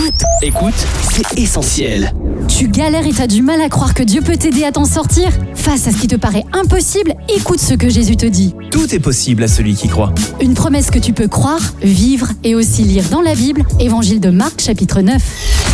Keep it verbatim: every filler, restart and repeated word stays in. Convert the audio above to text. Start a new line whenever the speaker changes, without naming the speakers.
Écoute, écoute, c'est essentiel.
Tu galères et t'as du mal à croire que Dieu peut t'aider à t'en sortir? Face à ce qui te paraît impossible, écoute ce que Jésus te dit.
Tout est possible à celui qui croit.
Une promesse que tu peux croire, vivre et aussi lire dans la Bible, Évangile de Marc chapitre neuf.